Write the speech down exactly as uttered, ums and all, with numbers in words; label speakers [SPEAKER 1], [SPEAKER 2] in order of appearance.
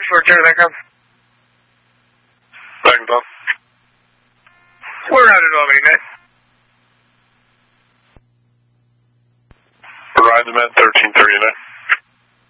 [SPEAKER 1] Short Terry, that comes.
[SPEAKER 2] Back and down.
[SPEAKER 1] We're out at Albany, man.
[SPEAKER 2] Ride them at thirteen thirty-nine.